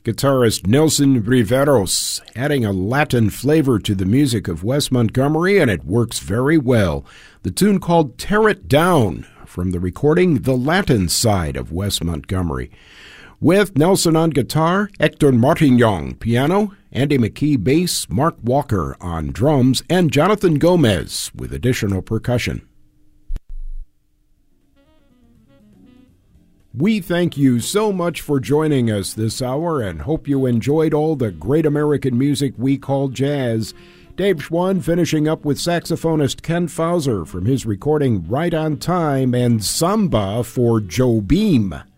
Guitarist Nelson Riveros, adding a Latin flavor to the music of Wes Montgomery, and it works very well. The tune called Tear It Down, from the recording The Latin Side of Wes Montgomery. With Nelson on guitar, Hector Martignon piano, Andy McKee bass, Mark Walker on drums, and Jonathan Gomez with additional percussion. We thank you so much for joining us this hour and hope you enjoyed all the great American music we call jazz. Dave Schwann finishing up with saxophonist Ken Fauser from his recording Right on Time and Samba for Joe Beam.